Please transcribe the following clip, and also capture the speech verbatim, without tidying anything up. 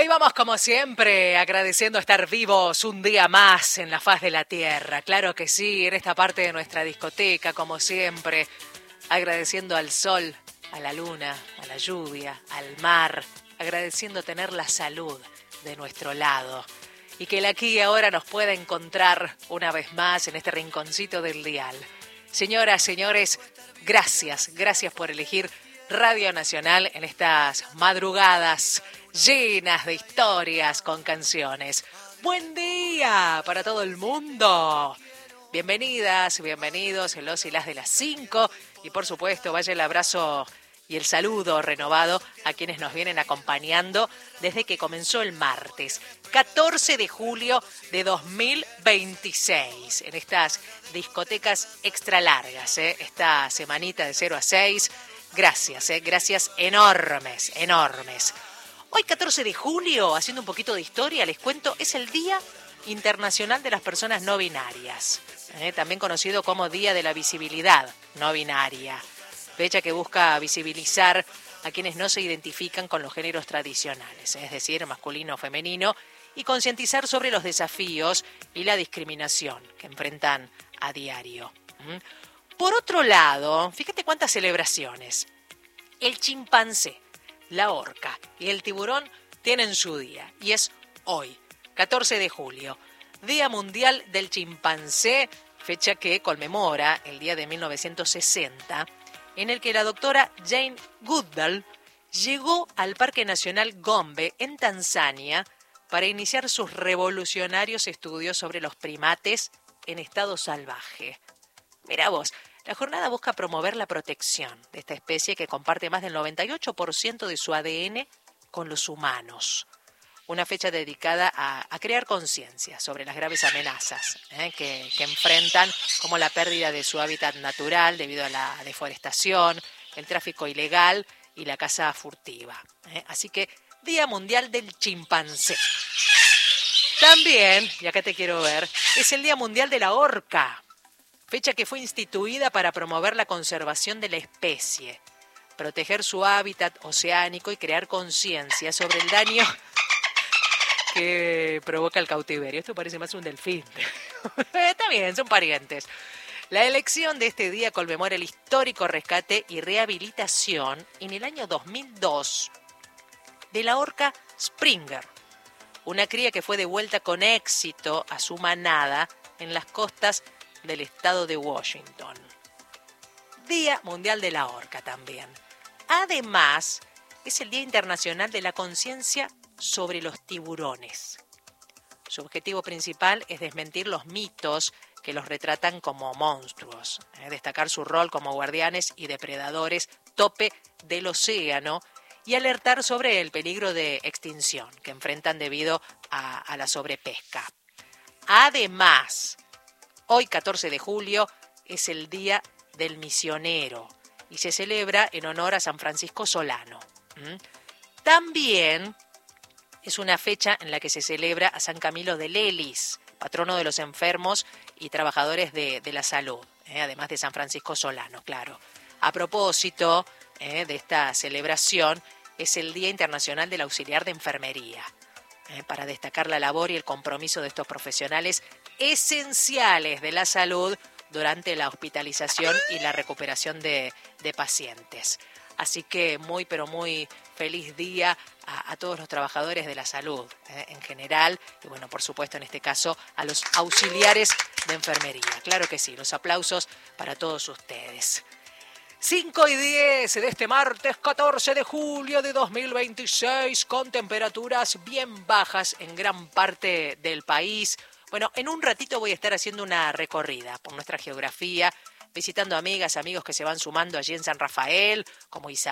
ahí vamos como siempre, agradeciendo estar vivos un día más en la faz de la tierra. Claro que sí, en esta parte de nuestra discoteca, como siempre, agradeciendo al sol, a la luna, a la lluvia, al mar, agradeciendo tener la salud de nuestro lado. Y que el aquí y ahora nos pueda encontrar una vez más en este rinconcito del dial. Señoras, señores, gracias, gracias por elegir Radio Nacional en estas madrugadas llenas de historias con canciones. Buen día para todo el mundo. Bienvenidas, bienvenidos en los y las de las cinco. Y por supuesto, vaya el abrazo y el saludo renovado a quienes nos vienen acompañando desde que comenzó el martes, catorce de julio de dos mil veintiséis, en estas discotecas extra largas, ¿eh? Esta semanita de cero a seis. Gracias, ¿eh? Gracias enormes, enormes. Hoy, catorce de julio, haciendo un poquito de historia, les cuento, es el Día Internacional de las Personas No Binarias, ¿eh? También conocido como Día de la Visibilidad No Binaria. Fecha que busca visibilizar a quienes no se identifican con los géneros tradicionales, es decir, masculino o femenino, y concientizar sobre los desafíos y la discriminación que enfrentan a diario. ¿Mm? Por otro lado, fíjate cuántas celebraciones. El chimpancé, la orca y el tiburón tienen su día, y es hoy, catorce de julio, Día Mundial del Chimpancé, fecha que conmemora el día de mil novecientos sesenta, en el que la doctora Jane Goodall llegó al Parque Nacional Gombe, en Tanzania, para iniciar sus revolucionarios estudios sobre los primates en estado salvaje. Mirá vos, la jornada busca promover la protección de esta especie que comparte más del noventa y ocho por ciento de su A D N con los humanos. Una fecha dedicada a, a crear conciencia sobre las graves amenazas ¿eh? que, que enfrentan, como la pérdida de su hábitat natural debido a la deforestación, el tráfico ilegal y la caza furtiva. ¿eh? Así que, Día Mundial del Chimpancé. También, y acá te quiero ver, es el Día Mundial de la Orca. Fecha que fue instituida para promover la conservación de la especie, proteger su hábitat oceánico y crear conciencia sobre el daño que provoca el cautiverio. Esto parece más un delfín. Está bien, son parientes. La elección de este día conmemora el histórico rescate y rehabilitación en el año dos mil dos de la orca Springer, una cría que fue devuelta con éxito a su manada en las costas del estado de Washington. Día Mundial de la Orca también. Además, es el Día Internacional de la Conciencia sobre los tiburones. Su objetivo principal es desmentir los mitos que los retratan como monstruos, ¿eh? destacar su rol como guardianes y depredadores tope del océano y alertar sobre el peligro de extinción que enfrentan debido a, a la sobrepesca. Además, hoy, catorce de julio, es el Día del Misionero y se celebra en honor a San Francisco Solano. ¿Mm? También es una fecha en la que se celebra a San Camilo de Lelis, patrono de los enfermos y trabajadores de, de la salud, ¿eh? además de San Francisco Solano, claro. A propósito ¿eh? de esta celebración, es el Día Internacional del Auxiliar de Enfermería, ¿eh? para destacar la labor y el compromiso de estos profesionales esenciales de la salud durante la hospitalización y la recuperación de, de pacientes. Así que muy, pero muy feliz día a, a todos los trabajadores de la salud eh, en general y, bueno, por supuesto, en este caso, a los auxiliares de enfermería. Claro que sí, los aplausos para todos ustedes. cinco y diez de este martes catorce de julio de dos mil veintiséis, con temperaturas bien bajas en gran parte del país. Bueno, en un ratito voy a estar haciendo una recorrida por nuestra geografía, visitando amigas, amigos que se van sumando allí en San Rafael, como Isabel.